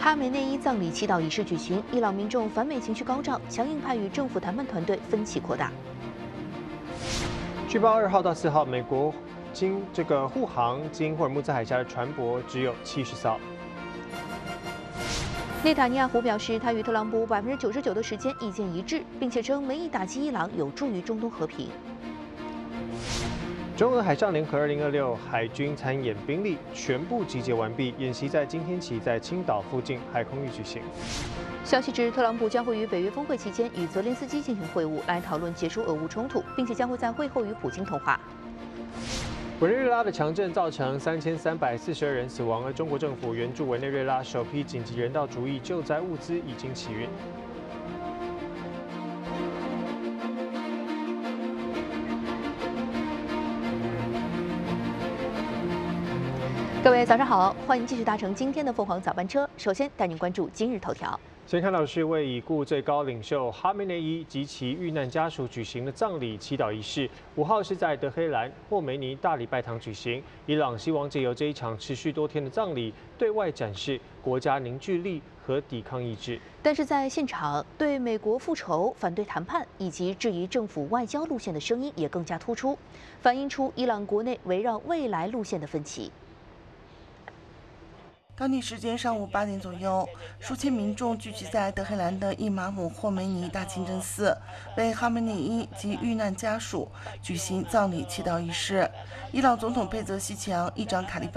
哈梅内伊葬礼祈祷仪式举行，伊朗民众反美情绪高涨，强硬派与政府谈判团队分歧扩大。 据报，2号到4号，美国护航经霍尔木兹海峡的船舶只有70艘。 内塔尼亚胡表示，他与特朗普99%的时间意见一致，并且称美以打击伊朗有助于中东和平。 中俄海上联合2026海军参演兵力全部集结完毕，演习在今天起在青岛附近海空域举行。 消息指，特朗普将会于北约峰会期间与泽连斯基进行会晤，来讨论结束俄乌冲突，并且将会在会后与普京通话。 委内瑞拉的强震造成3342人死亡，而中国政府援助委内瑞拉首批紧急人道主义救灾物资已经起运。 各位早上好，欢迎继续搭乘今天的凤凰早班车。首先带您关注今日头条。 先看到的是为已故最高领袖哈梅内伊及其遇难家属举行的葬礼祈祷仪式，5号是在德黑兰霍梅尼大礼拜堂举行。伊朗希望借由这一场持续多天的葬礼，对外展示国家凝聚力和抵抗意志。 但是在现场，对美国复仇、反对谈判以及质疑政府外交路线的声音也更加突出，反映出伊朗国内围绕未来路线的分歧。 当地时间上午8点左右，数千民众聚集在德黑兰的伊玛姆霍梅尼大清真寺，为哈梅内伊及遇难家属举行葬礼祈祷仪式。伊朗总统佩泽西强、议长卡利